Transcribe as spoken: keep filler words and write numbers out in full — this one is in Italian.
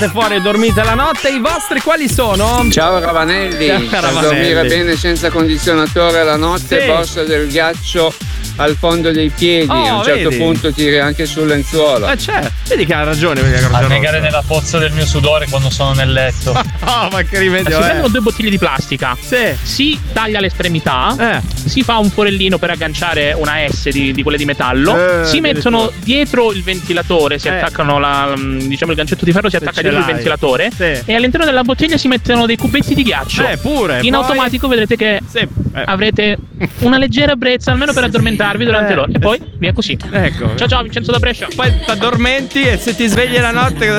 fuori e dormite la notte. I vostri quali sono? Ciao Ravanelli, Ciao, per Ravanelli. dormire bene senza condizionatore la notte, Sì. borsa del ghiaccio al fondo dei piedi, Oh, a un certo vedi? punto tiri anche sul lenzuolo. Eh c'è, vedi che ha ragione, vedi che ha ragione. Annegare nella pozza del mio sudore quando sono nel letto. Oh, ma che Si rimedio è? prendono due bottiglie di plastica, Sì. si taglia l'estremità, Eh. si fa un forellino per agganciare una S di, di quelle di metallo, Eh, si mettono addirittura. dietro il ventilatore, si Eh. attaccano la, diciamo il gancetto di ferro si Se attacca ce dietro il l'hai. ventilatore Sì. e all'interno della bottiglia si mettono dei cubetti di ghiaccio. Eh, pure. In poi- automatico vedrete che Sì. Eh. avrete una leggera ebbrezza almeno per addormentarvi durante Eh. l'ora e poi via così. Ecco. Ciao ciao Vincenzo da Brescia. Poi ti addormenti e se ti svegli la notte cosa